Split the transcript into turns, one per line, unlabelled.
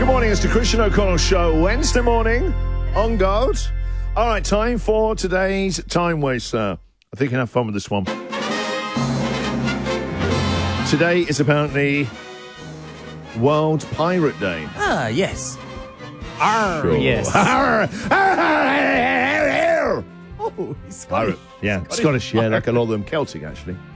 Good morning, it's the Christian O'Connell Show, Wednesday morning on God. All right, time for today's Time Waster. I think you can have fun with this one. Today is apparently World Pirate Day.
Ah, yes.
Sure.
Yes.
Arr.
Oh, he's
Pirate. Yeah, Scottish. Yeah, like a lot of them Celtic, actually.